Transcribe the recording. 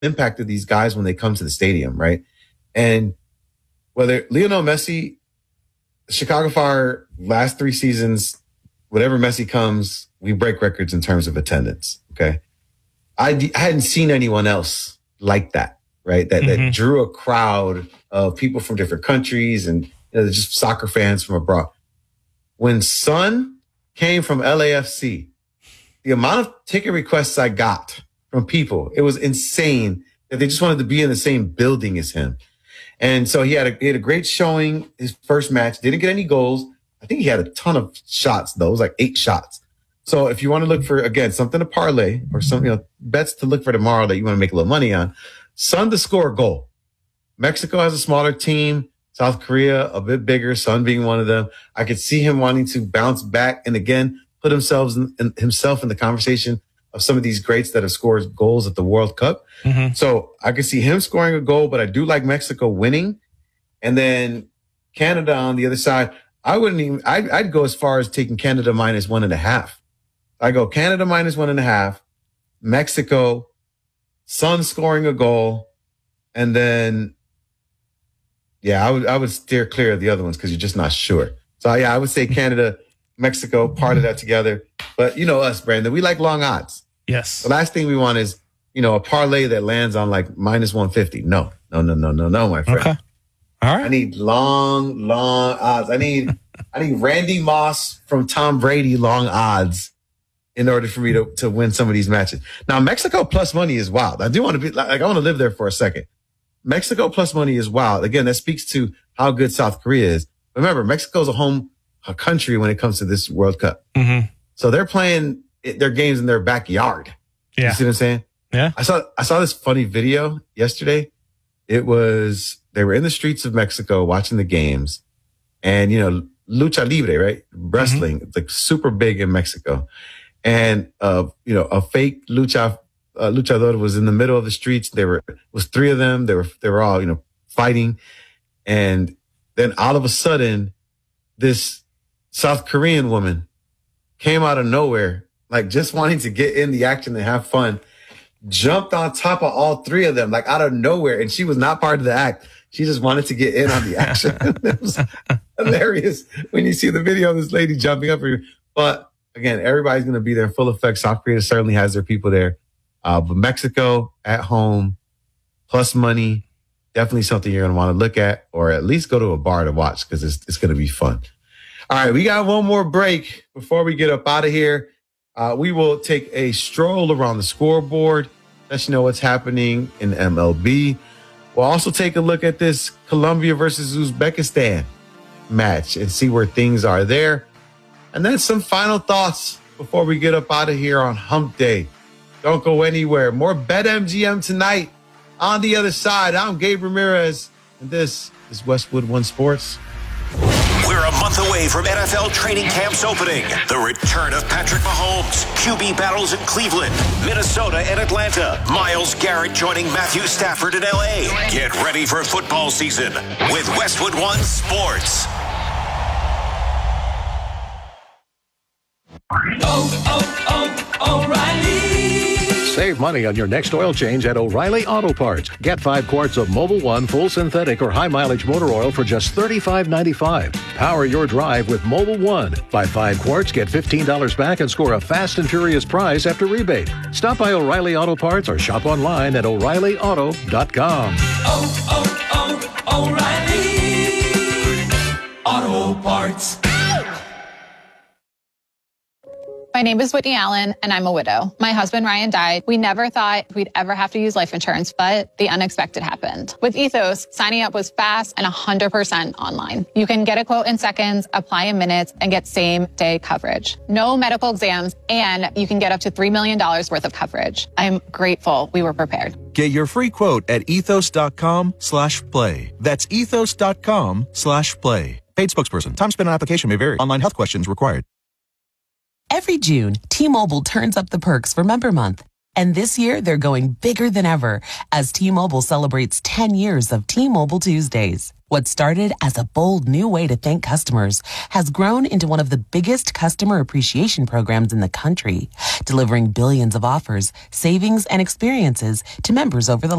impact of these guys when they come to the stadium, right? And whether Lionel Messi, Chicago Fire, last 3 seasons, whatever Messi comes, we break records in terms of attendance, okay? I hadn't seen anyone else like that, right? That drew a crowd of people from different countries and just soccer fans from abroad. When Son came from LAFC, the amount of ticket requests I got from people, it was insane that they just wanted to be in the same building as him. And so he had a great showing his first match, didn't get any goals. I think he had a ton of shots though. It was like 8 shots. So if you want to look for, again, something to parlay or some, bets to look for tomorrow that you want to make a little money on, Son to score a goal. Mexico has a smaller team. South Korea, a bit bigger, Son being one of them. I could see him wanting to bounce back and again, put himself in the conversation of some of these greats that have scored goals at the World Cup. So I could see him scoring a goal, but I do like Mexico winning. And then Canada on the other side, I'd go as far as taking Canada -1.5. I go Canada -1.5, Mexico, Son scoring a goal, and then, I would steer clear of the other ones because you're just not sure. So I would say Canada, Mexico, part of that together. But you know us, Brandon, we like long odds. Yes. The last thing we want is, a parlay that lands on like -150. No, my friend. Okay. All right. I need long odds. I need Randy Moss from Tom Brady long odds in order for me to win some of these matches. Now, Mexico plus money is wild. I do want to be I want to live there for a second. Mexico plus money is wild. Again, that speaks to how good South Korea is. Remember, Mexico's a country when it comes to this World Cup. So they're playing their games in their backyard. Yeah. You see what I'm saying? Yeah. I saw this funny video yesterday. They were in the streets of Mexico watching the games, and lucha libre, right? Wrestling, it's like super big in Mexico. And a fake luchador was in the middle of the streets. It was 3 of them. They were all fighting, and then all of a sudden, this South Korean woman came out of nowhere, like just wanting to get in the action and have fun, jumped on top of all 3 of them, like out of nowhere. And she was not part of the act. She just wanted to get in on the action. It was hilarious when you see the video of this lady jumping up for you. But again, everybody's going to be there in full effect. South Korea certainly has their people there. But Mexico at home, plus money, definitely something you're going to want to look at, or at least go to a bar to watch because it's going to be fun. All right, we got one more break before we get up out of here. We will take a stroll around the scoreboard, let you know what's happening in MLB. We'll also take a look at this Colombia versus Uzbekistan match and see where things are there. And then some final thoughts before we get up out of here on Hump Day. Don't go anywhere. More BetMGM tonight. On the other side, I'm Gabe Ramirez, and this is Westwood One Sports. We're a month away from NFL training camps opening. The return of Patrick Mahomes, QB battles in Cleveland, Minnesota, and Atlanta. Myles Garrett joining Matthew Stafford in L.A. Get ready for football season with Westwood One Sports. O'Reilly. Save money on your next oil change at O'Reilly Auto Parts. Get 5 quarts of Mobil 1 full synthetic or high mileage motor oil for just $35.95. Power your drive with Mobil 1. Buy 5 quarts, get $15 back, and score a fast and furious prize after rebate. Stop by O'Reilly Auto Parts or shop online at O'ReillyAuto.com. O'Reilly Auto Parts. My name is Whitney Allen, and I'm a widow. My husband, Ryan, died. We never thought we'd ever have to use life insurance, but the unexpected happened. With Ethos, signing up was fast and 100% online. You can get a quote in seconds, apply in minutes, and get same-day coverage. No medical exams, and you can get up to $3 million worth of coverage. I'm grateful we were prepared. Get your free quote at ethos.com/play. That's ethos.com/play. Paid spokesperson. Time spent on application may vary. Online health questions required. Every June, T-Mobile turns up the perks for Member Month. And this year, they're going bigger than ever as T-Mobile celebrates 10 years of T-Mobile Tuesdays. What started as a bold new way to thank customers has grown into one of the biggest customer appreciation programs in the country, delivering billions of offers, savings, and experiences to members over the